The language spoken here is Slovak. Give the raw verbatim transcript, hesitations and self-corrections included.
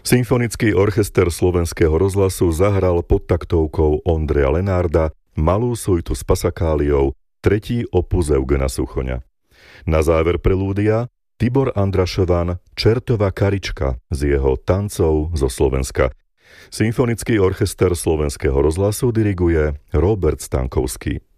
Symfonický orchester Slovenského rozhlasu zahral pod taktovkou Ondreja Lenárda malú suitu s pasakáliou, tretí opus Eugena Suchoňa. Na záver prelúdia Tibor Andrašovan Čertová karička z jeho Tancov zo Slovenska. Symfonický orchester Slovenského rozhlasu diriguje Robert Stankovský.